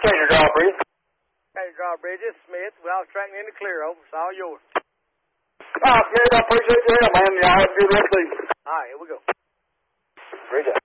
Stranger Drawbridge. Stranger Drawbridge, this is Smith. Well, I was tracking in the clear over. It's all yours. All right, Smith, I appreciate your help, man. Y'all have a good rest of the evening. All right, here we go. Bridge up.